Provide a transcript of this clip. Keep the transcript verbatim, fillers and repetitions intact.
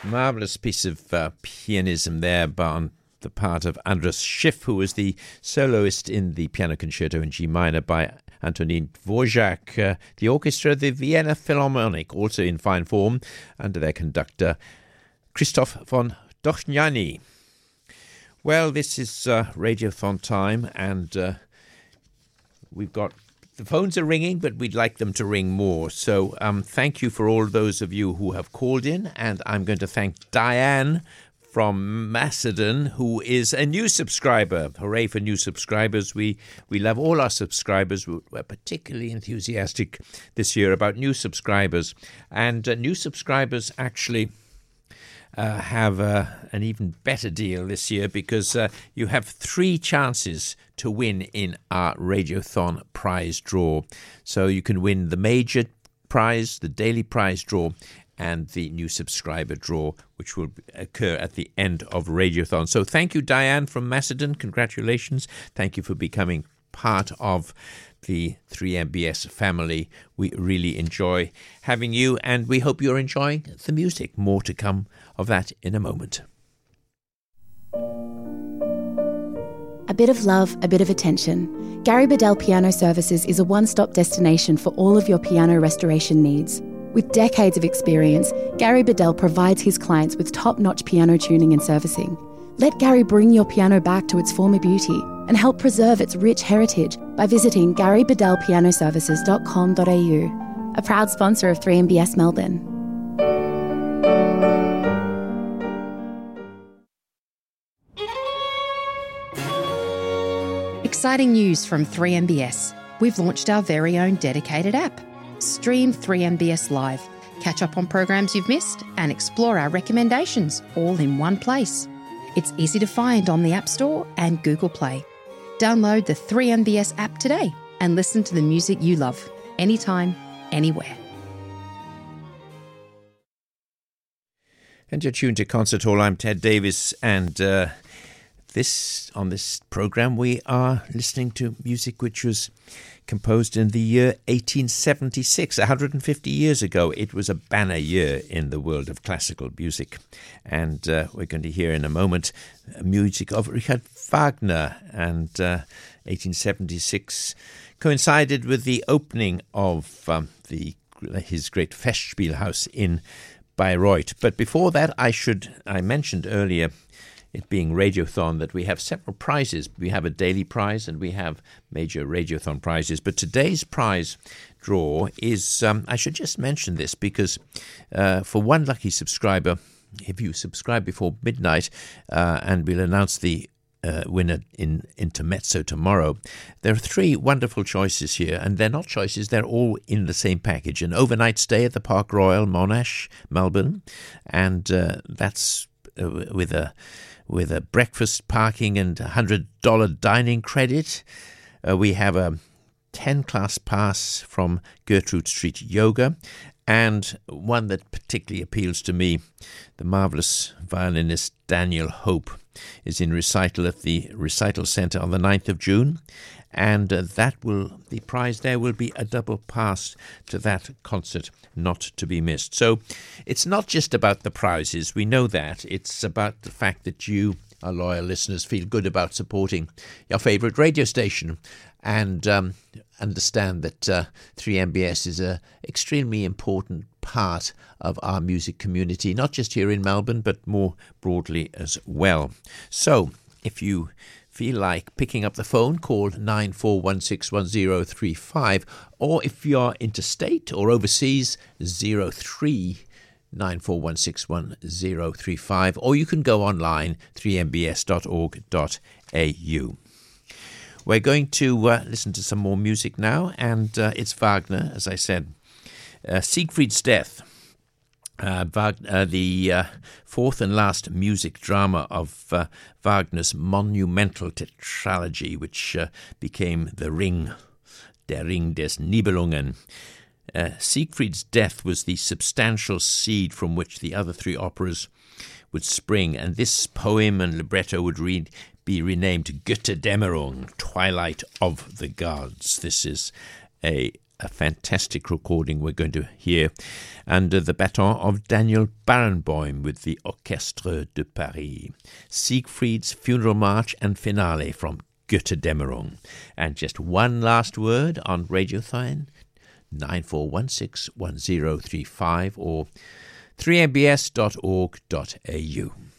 Marvelous piece of uh, pianism there on the part of Andras Schiff, who was the soloist in the piano concerto in G minor by Antonin Dvorak. Uh, the orchestra, the Vienna Philharmonic, also in fine form, under their conductor Christoph von Dochniani. Well, this is uh, Radiothon time, and uh, we've got the phones are ringing, but we'd like them to ring more. So um, thank you for all those of you who have called in. And I'm going to thank Diane from Macedon, who is a new subscriber. Hooray for new subscribers. We we love all our subscribers. We're particularly enthusiastic this year about new subscribers. And uh, new subscribers actually Uh, have uh, an even better deal this year, because uh, you have three chances to win in our Radiothon prize draw. So you can win the major prize, the daily prize draw, and the new subscriber draw, which will occur at the end of Radiothon. So thank you, Diane from Macedon. Congratulations. Thank you for becoming part of the three M B S family. We really enjoy having you, and we hope you're enjoying the music. More to come of that in a moment. A bit of love, a bit of attention. Gary Bedell Piano Services is a one-stop destination for all of your piano restoration needs. With decades of experience, Gary Bedell provides his clients with top-notch piano tuning and servicing. Let Gary bring your piano back to its former beauty and help preserve its rich heritage by visiting gary bedell piano services dot com dot a u, a proud sponsor of three M B S Melbourne. Exciting news from three M B S. We've launched our very own dedicated app. Stream three M B S Live, catch up on programs you've missed, and explore our recommendations all in one place. It's easy to find on the App Store and Google Play. Download the three M B S app today and listen to the music you love, anytime, anywhere. And you're tuned to Concert Hall. I'm Ted Davis, and uh, this on this program we are listening to music which was composed in the year eighteen seventy-six, one hundred fifty years ago. It was a banner year in the world of classical music. And uh, we're going to hear in a moment music of Richard Wagner. And uh, eighteen seventy-six coincided with the opening of um, the his great Festspielhaus in Bayreuth. But before that, I should I mentioned earlier, it being Radiothon, that we have several prizes. We have a daily prize and we have major Radiothon prizes. But today's prize draw is, um, I should just mention this because uh, for one lucky subscriber, if you subscribe before midnight, uh, and we'll announce the uh, winner in Intermezzo tomorrow, there are three wonderful choices here, and they're not choices, they're all in the same package. An overnight stay at the Park Royal Monash, Melbourne, and uh, that's uh, with a with a breakfast, parking, and one hundred dollars dining credit. Uh, we have a ten-class pass from Gertrude Street Yoga, and one that particularly appeals to me, the marvellous violinist Daniel Hope is in recital at the Recital Centre on the ninth of June, and uh, that will the prize there will be a double pass to that concert, not to be missed. So it's not just about the prizes, we know that. It's about the fact that you, our loyal listeners, feel good about supporting your favourite radio station, and um, understand that uh, three M B S is an extremely important part of our music community, not just here in Melbourne, but more broadly as well. So if you feel like picking up the phone, call nine four one six one zero three five, or if you're interstate or overseas, zero three nine four one six one zero three five, or you can go online, three m b s dot org dot a u. We're going to uh, listen to some more music now, and uh, it's Wagner, as I said. Uh, Siegfried's Death, uh, Wagner, uh, the uh, fourth and last music drama of uh, Wagner's monumental tetralogy, which uh, became The Ring, Der Ring des Nibelungen. Uh, Siegfried's Death was the substantial seed from which the other three operas would spring, and this poem and libretto would read, be renamed Götterdämmerung, Twilight of the Gods. This is a a fantastic recording we're going to hear under the baton of Daniel Barenboim with the Orchestre de Paris. Siegfried's Funeral March and Finale from Götterdämmerung. And just one last word on Radiothon, nine four one six one zero three five or three m b s dot org dot a u.